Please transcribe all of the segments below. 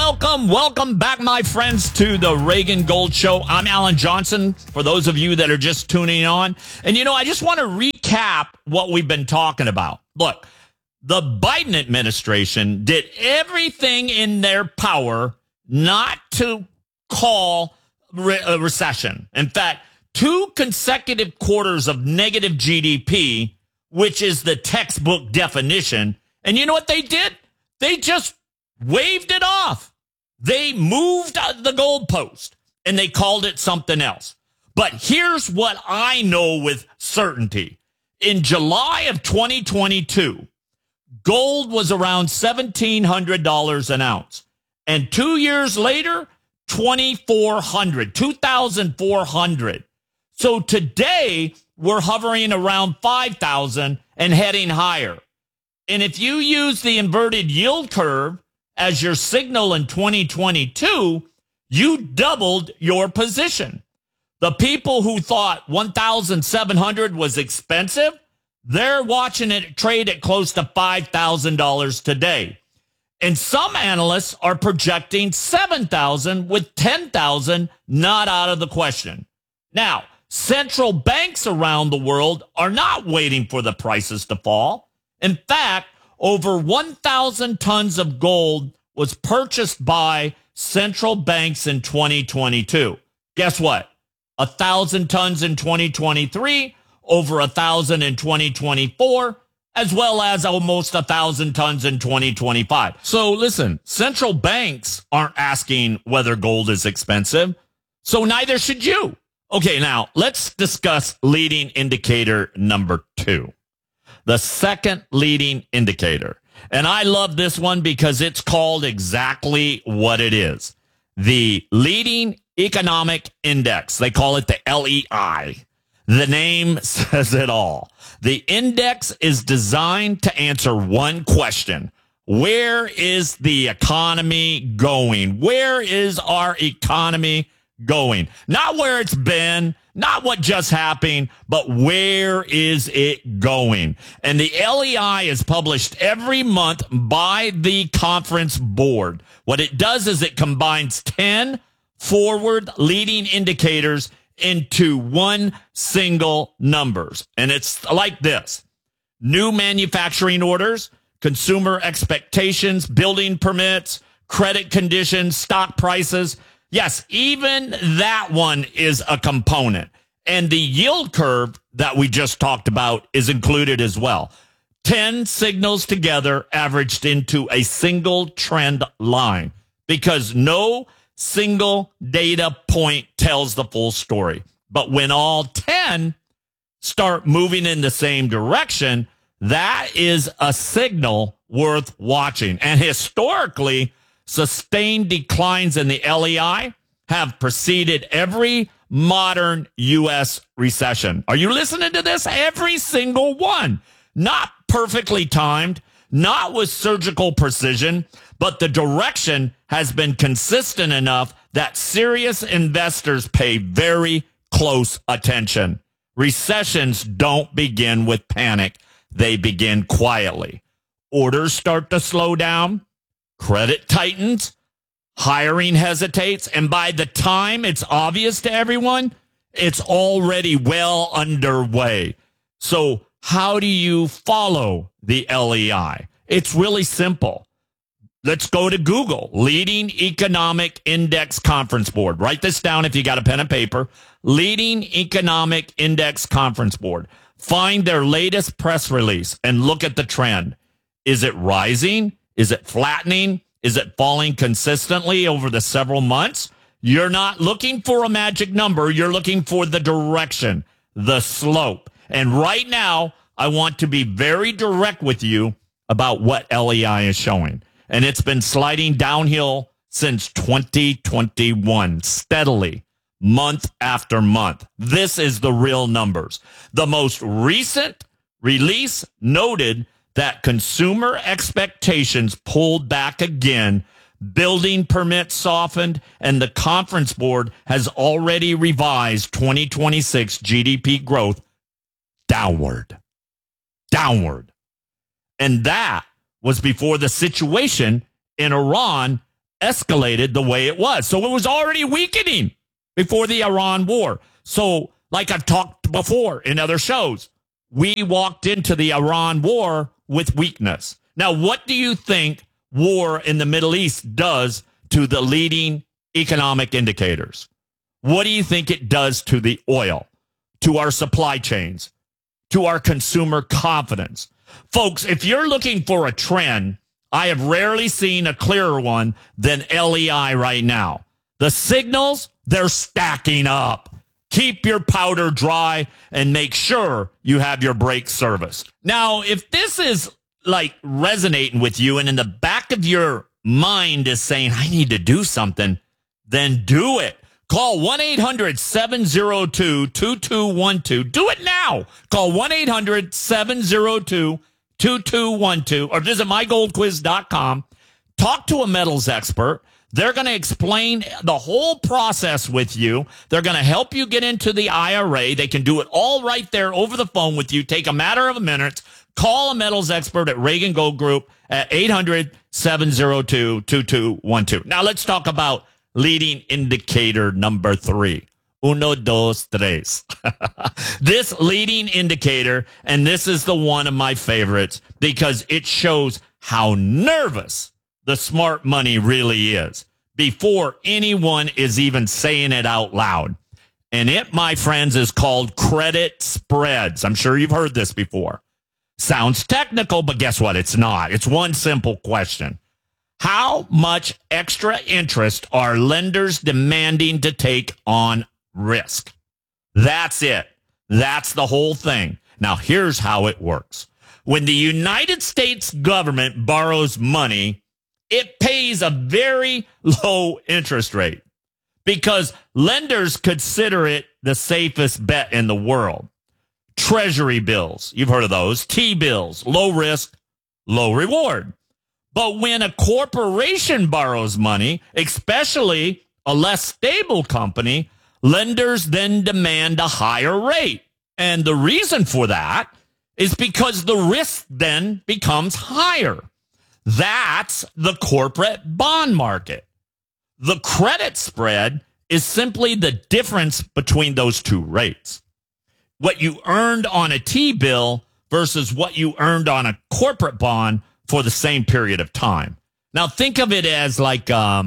Welcome back, my friends, to the Reagan Gold Show. I'm Alan Johnson, for those of you that are just tuning on. And, I just want to recap what we've been talking about. Look, the Biden administration did everything in their power not to call a recession. In fact, 2 consecutive quarters of negative GDP, which is the textbook definition. And you know what they did? They just waved it off. They moved the goalpost and they called it something else. But here's what I know with certainty. In July of 2022, gold was around $1,700 an ounce. And 2 years later, $2,400. So today, we're hovering around 5,000 and heading higher. And if you use the inverted yield curve as your signal in 2022, you doubled your position. The people who thought 1,700 was expensive, they're watching it trade at close to $5,000 today. And some analysts are projecting 7,000 with 10,000 not out of the question. Now, central banks around the world are not waiting for the prices to fall. In fact, over 1,000 tons of gold was purchased by central banks in 2022. Guess what? 1,000 tons in 2023, over 1,000 in 2024, as well as almost 1,000 tons in 2025. So listen, central banks aren't asking whether gold is expensive, so neither should you. Okay, now let's discuss leading indicator number 2. The second leading indicator. And I love this one because it's called exactly what it is. The leading economic index. They call it the LEI. The name says it all. The index is designed to answer one question. Where is the economy going? Where is our economy going? Not where it's been, not what just happened, but where is it going? And the LEI is published every month by the conference board. What it does is it combines 10 forward leading indicators into one single numbers. And it's like this: new manufacturing orders, consumer expectations, building permits, credit conditions, stock prices. Yes, even that one is a component. And the yield curve that we just talked about is included as well. 10 signals together averaged into a single trend line, because no single data point tells the full story. But when all 10 start moving in the same direction, that is a signal worth watching. And historically, sustained declines in the LEI have preceded every modern U.S. recession. Are you listening to this? Every single one. Not perfectly timed, not with surgical precision, but the direction has been consistent enough that serious investors pay very close attention. Recessions don't begin with panic. They begin quietly. Orders start to slow down. Credit tightens, hiring hesitates, and by the time it's obvious to everyone, it's already well underway. So how do you follow the LEI? It's really simple. Let's go to Google, Leading Economic Index Conference Board. Write this down if you got a pen and paper. Leading Economic Index Conference Board. Find their latest press release and look at the trend. Is it rising? Is it flattening? Is it falling consistently over the several months? You're not looking for a magic number. You're looking for the direction, the slope. And right now, I want to be very direct with you about what LEI is showing. And it's been sliding downhill since 2021, steadily, month after month. This is the real numbers. The most recent release noted that consumer expectations pulled back again, building permits softened, and the conference board has already revised 2026 GDP growth downward. And that was before the situation in Iran escalated the way it was. So it was already weakening before the Iran war. So, like I've talked before in other shows, we walked into the Iran war with weakness. Now, what do you think war in the Middle East does to the leading economic indicators? What do you think it does to the oil, to our supply chains, to our consumer confidence? Folks, if you're looking for a trend, I have rarely seen a clearer one than LEI right now. The signals, they're stacking up. Keep your powder dry and make sure you have your brakes serviced. Now, if this is like resonating with you and in the back of your mind is saying, I need to do something, then do it. Call 1-800-702-2212. Do it now. Call 1-800-702-2212 or visit mygoldquiz.com. Talk to a metals expert. They're going to explain the whole process with you. They're going to help you get into the IRA. They can do it all right there over the phone with you. Take a matter of minutes. Call a metals expert at Reagan Gold Group at 800-702-2212. Now let's talk about leading indicator number 3. Uno, dos, tres. This leading indicator, and this is the one of my favorites because it shows how nervous the smart money really is before anyone is even saying it out loud. And it, my friends, is called credit spreads. I'm sure you've heard this before. Sounds technical, but guess what? It's not. It's one simple question. How much extra interest are lenders demanding to take on risk? That's it. That's the whole thing. Now, here's how it works. When the United States government borrows money, it pays a very low interest rate because lenders consider it the safest bet in the world. Treasury bills, you've heard of those. T-bills, low risk, low reward. But when a corporation borrows money, especially a less stable company, lenders then demand a higher rate. And the reason for that is because the risk then becomes higher. That's the corporate bond market. The credit spread is simply the difference between those two rates. What you earned on a T-bill versus what you earned on a corporate bond for the same period of time. Now, think of it as like, a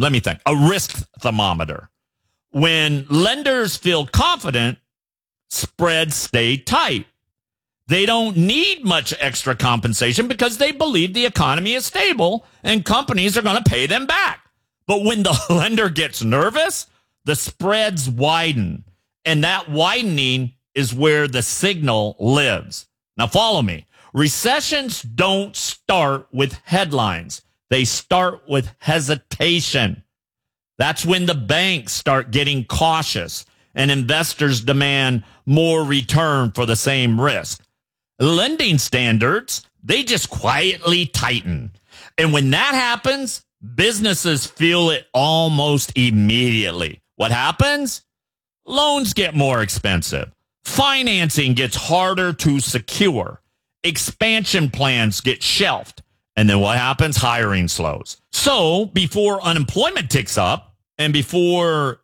risk thermometer. When lenders feel confident, spreads stay tight. They don't need much extra compensation because they believe the economy is stable and companies are going to pay them back. But when the lender gets nervous, the spreads widen. And that widening is where the signal lives. Now, follow me. Recessions don't start with headlines. They start with hesitation. That's when the banks start getting cautious and investors demand more return for the same risk. Lending standards, they just quietly tighten. And when that happens, businesses feel it almost immediately. What happens? Loans get more expensive. Financing gets harder to secure. Expansion plans get shelved. And then what happens? Hiring slows. So before unemployment ticks up and before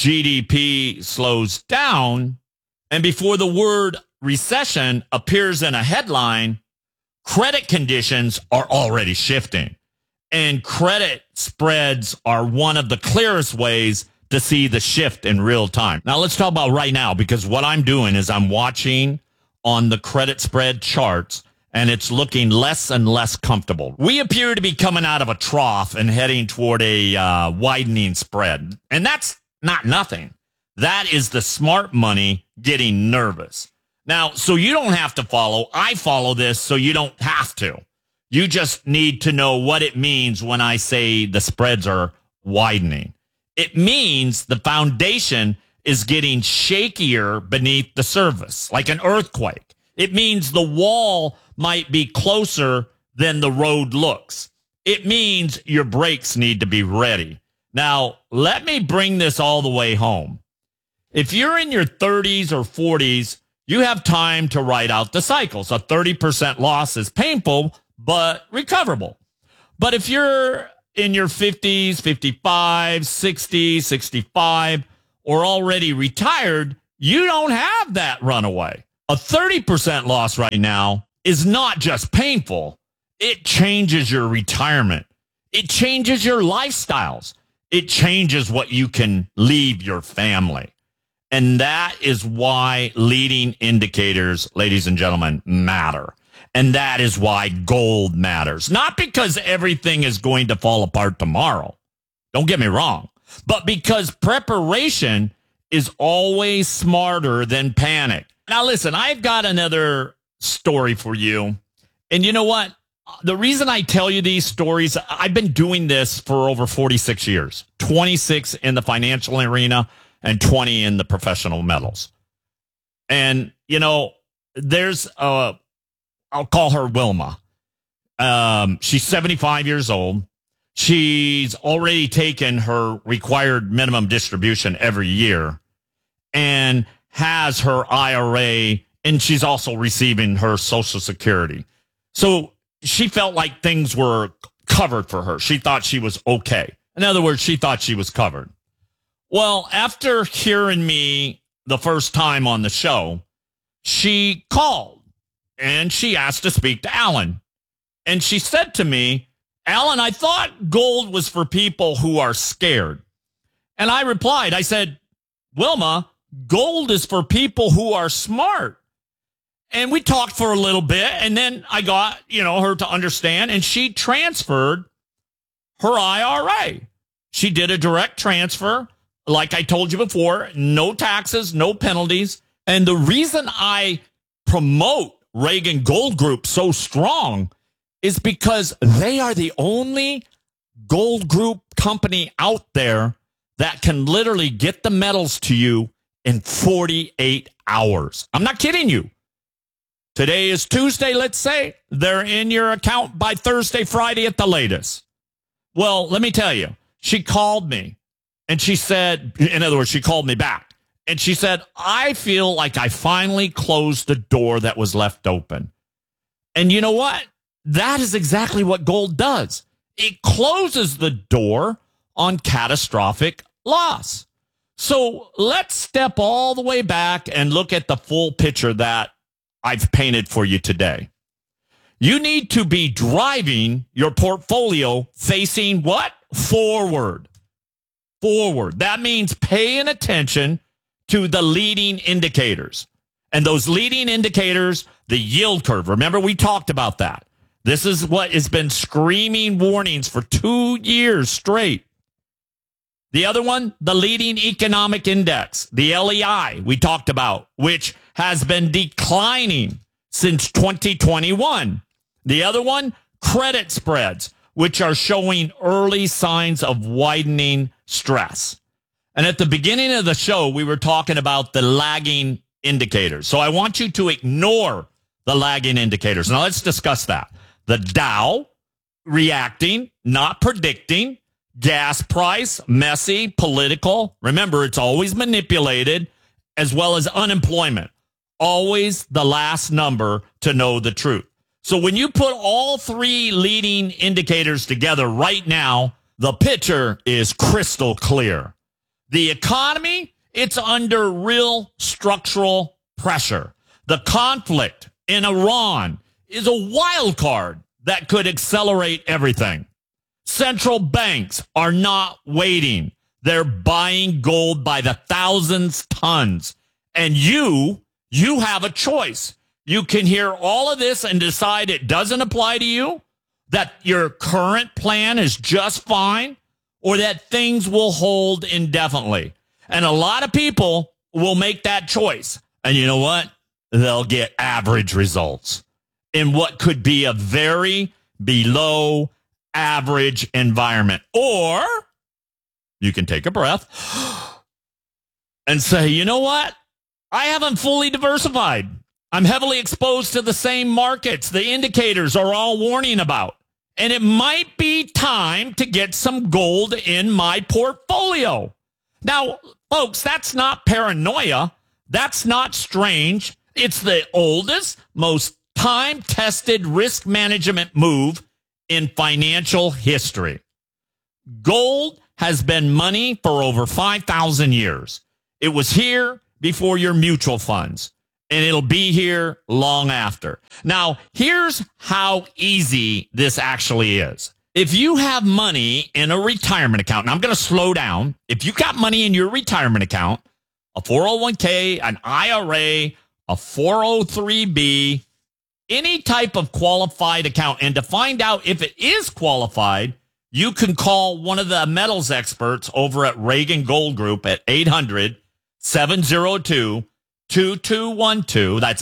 GDP slows down and before the word recession appears in a headline, credit conditions are already shifting. And credit spreads are one of the clearest ways to see the shift in real time. Now let's talk about right now, because what I'm doing is I'm watching on the credit spread charts and it's looking less and less comfortable. We appear to be coming out of a trough and heading toward a widening spread. And that's not nothing. That is the smart money getting nervous. Now, so you don't have to follow. I follow this so you don't have to. You just need to know what it means when I say the spreads are widening. It means the foundation is getting shakier beneath the surface, like an earthquake. It means the wall might be closer than the road looks. It means your brakes need to be ready. Now, let me bring this all the way home. If you're in your 30s or 40s, you have time to ride out the cycles. A 30% loss is painful, but recoverable. But if you're in your 50s, 55, 60, 65, or already retired, you don't have that runaway. A 30% loss right now is not just painful. It changes your retirement. It changes your lifestyles. It changes what you can leave your family. And that is why leading indicators, ladies and gentlemen, matter. And that is why gold matters. Not because everything is going to fall apart tomorrow. Don't get me wrong. But because preparation is always smarter than panic. Now, listen, I've got another story for you. And you know what? The reason I tell you these stories, I've been doing this for over 46 years, 26 in the financial arena and 20 in the professional metals. And, you know, there's I'll call her Wilma. She's 75 years old. She's already taken her required minimum distribution every year and has her IRA, and she's also receiving her Social Security. So she felt like things were covered for her. She thought she was okay. In other words, she thought she was covered. Well, after hearing me the first time on the show, she called and she asked to speak to Alan. And she said to me, Alan, I thought gold was for people who are scared. And I replied, I said, Wilma, gold is for people who are smart. And we talked for a little bit, and then I got, her to understand, and she transferred her IRA. She did a direct transfer, like I told you before, no taxes, no penalties. And the reason I promote Reagan Gold Group so strong is because they are the only gold group company out there that can literally get the metals to you in 48 hours. I'm not kidding you. Today is Tuesday, let's say. They're in your account by Thursday, Friday at the latest. Well, let me tell you, she called me and she said, in other words, she called me back and she said, I feel like I finally closed the door that was left open. And you know what? That is exactly what gold does. It closes the door on catastrophic loss. So let's step all the way back and look at the full picture that I've painted for you today. You need to be driving your portfolio facing what? Forward. Forward. That means paying attention to the leading indicators. And those leading indicators, the yield curve. Remember, we talked about that. This is what has been screaming warnings for 2 years straight. The other one, the leading economic index, the LEI, we talked about, which has been declining since 2021. The other one, credit spreads, which are showing early signs of widening stress. And at the beginning of the show, we were talking about the lagging indicators. So I want you to ignore the lagging indicators. Now let's discuss that. The Dow reacting, not predicting. Gas price, messy, political. Remember, it's always manipulated, as well as unemployment. Always the last number to know the truth. So when you put all three leading indicators together right now, the picture is crystal clear. The economy, it's under real structural pressure. The conflict in Iran is a wild card that could accelerate everything. Central banks are not waiting. They're buying gold by the thousands tons. And you have a choice. You can hear all of this and decide it doesn't apply to you, that your current plan is just fine, or that things will hold indefinitely. And a lot of people will make that choice. And you know what? They'll get average results in what could be a very below average environment. Or you can take a breath and say, you know what? I haven't fully diversified. I'm heavily exposed to the same markets the indicators are all warning about. And it might be time to get some gold in my portfolio. Now, folks, that's not paranoia. That's not strange. It's the oldest, most time-tested risk management move in financial history. Gold has been money for over 5,000 years. It was here before your mutual funds, and it'll be here long after. Now, here's how easy this actually is. If you have money in a retirement account, and I'm going to slow down. If you got money in your retirement account, a 401k, an IRA, a 403b, any type of qualified account, and to find out if it is qualified, you can call one of the metals experts over at Reagan Gold Group at 800-702-2212. That's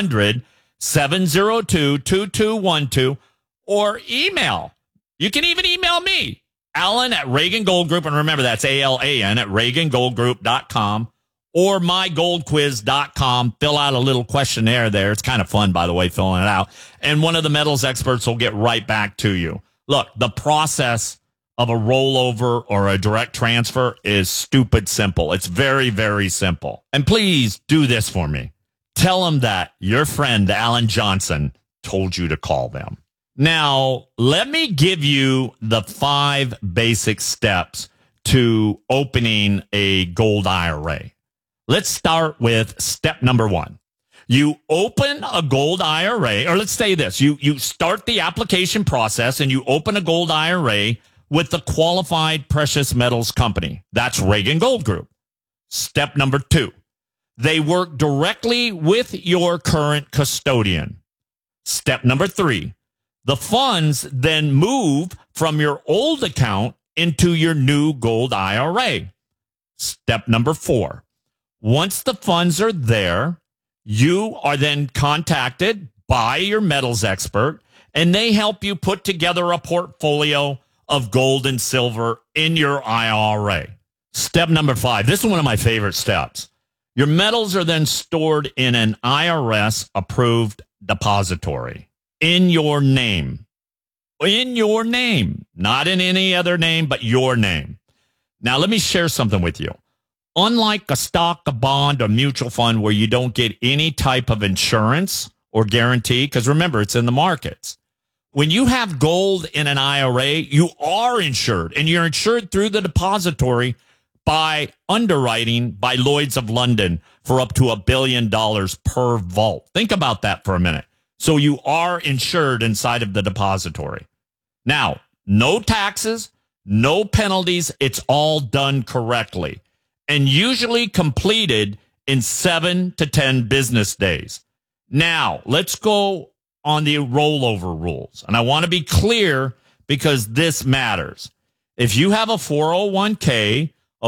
800-702-2212, or email. You can even email me, Alan at Reagan Gold Group. And remember, that's ALAN at ReaganGoldGroup.com or mygoldquiz.com. Fill out a little questionnaire there. It's kind of fun, by the way, filling it out. And one of the metals experts will get right back to you. Look, the process of a rollover or a direct transfer is stupid simple. It's very, very simple. And please do this for me. Tell them that your friend, Alan Johnson, told you to call them. Now, let me give you the 5 basic steps to opening a gold IRA. Let's start with step number 1. You open a gold IRA, or let's say this, you start the application process and you open a gold IRA with the qualified precious metals company. That's Reagan Gold Group. Step number 2, they work directly with your current custodian. Step number 3, the funds then move from your old account into your new gold IRA. Step number 4, once the funds are there, you are then contacted by your metals expert, and they help you put together a portfolio of gold and silver in your IRA. Step number 5, this is one of my favorite steps. Your metals are then stored in an IRS-approved depository. In your name. In your name. Not in any other name, but your name. Now, let me share something with you. Unlike a stock, a bond, a mutual fund where you don't get any type of insurance or guarantee, because remember, it's in the markets. When you have gold in an IRA, you are insured, and you're insured through the depository by underwriting by Lloyd's of London for up to $1 billion per vault. Think about that for a minute. So you are insured inside of the depository. Now, no taxes, no penalties. It's all done correctly and usually completed in 7 to 10 business days. Now, let's go on the rollover rules. And I want to be clear because this matters. If you have a 401k, a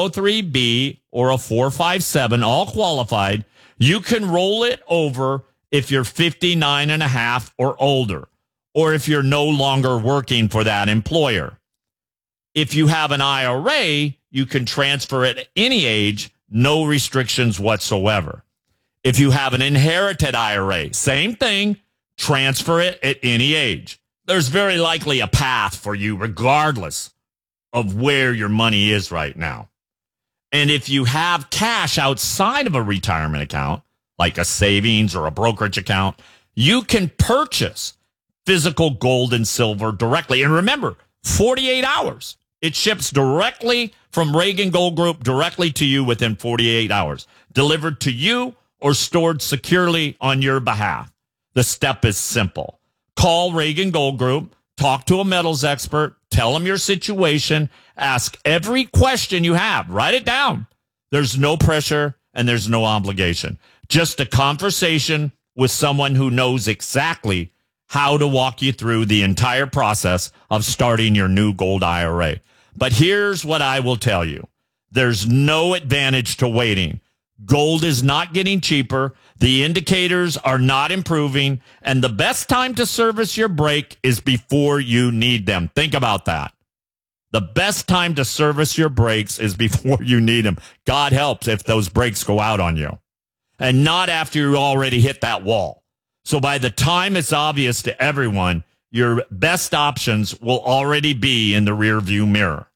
403b, or a 457, all qualified, you can roll it over if you're 59 and a half or older, or if you're no longer working for that employer. If you have an IRA, you can transfer it at any age, no restrictions whatsoever. If you have an inherited IRA, same thing, transfer it at any age. There's very likely a path for you regardless of where your money is right now. And if you have cash outside of a retirement account, like a savings or a brokerage account, you can purchase physical gold and silver directly. And remember, 48 hours. It ships directly from Reagan Gold Group directly to you within 48 hours. Delivered to you or stored securely on your behalf. The step is simple. Call Reagan Gold Group, talk to a metals expert, tell them your situation, ask every question you have. Write it down. There's no pressure and there's no obligation. Just a conversation with someone who knows exactly how to walk you through the entire process of starting your new gold IRA. But here's what I will tell you. There's no advantage to waiting. Gold is not getting cheaper. The indicators are not improving. And the best time to service your brake is before you need them. Think about that. The best time to service your brakes is before you need them. God helps if those brakes go out on you. And not after you already hit that wall. So by the time it's obvious to everyone, your best options will already be in the rearview mirror.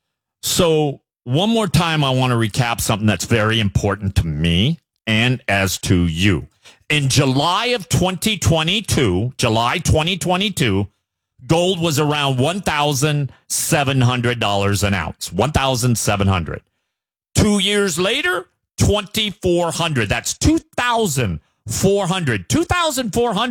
So one more time, I want to recap something that's very important to me and as to you. In July 2022, gold was around $1,700 an ounce. $1,700. 2 years later, $2,400. That's $2,400. $2,400